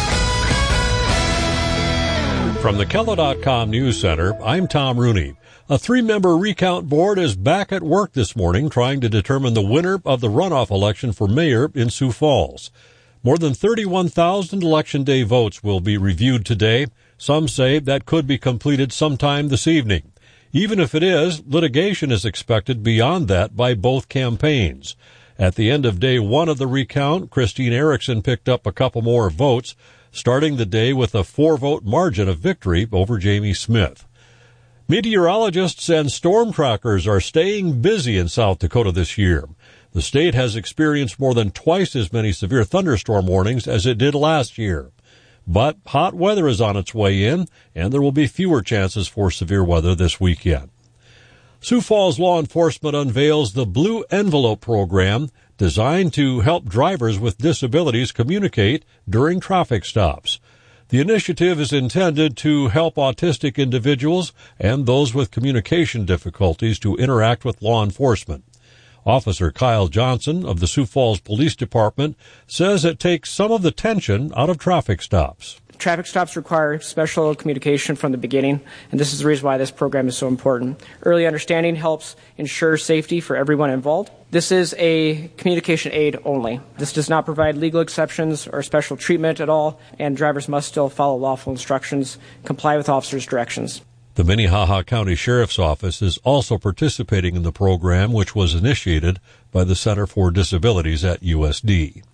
From the Kello.com News Center, I'm Tom Rooney. A 3-member recount board is back at work this morning trying to determine the winner of the runoff election for mayor in Sioux Falls. More than 31,000 Election Day votes will be reviewed today. Some say that could be completed sometime this evening. Even if it is, litigation is expected beyond that by both campaigns. At the end of day 1 of the recount, Christine Erickson picked up a couple more votes, starting the day with a 4-vote margin of victory over Jamie Smith. Meteorologists and storm trackers are staying busy in South Dakota this year. The state has experienced more than twice as many severe thunderstorm warnings as it did last year. But hot weather is on its way in, and there will be fewer chances for severe weather this weekend. Sioux Falls law enforcement unveils the Blue Envelope program, designed to help drivers with disabilities communicate during traffic stops. The initiative is intended to help autistic individuals and those with communication difficulties to interact with law enforcement. Officer Kyle Johnson of the Sioux Falls Police Department says it takes some of the tension out of traffic stops. Traffic stops require special communication from the beginning, and this is the reason why this program is so important. Early understanding helps ensure safety for everyone involved. This is a communication aid only. This does not provide legal exceptions or special treatment at all, and drivers must still follow lawful instructions, comply with officers' directions. The Minnehaha County Sheriff's Office is also participating in the program, which was initiated by the Center for Disabilities at USD.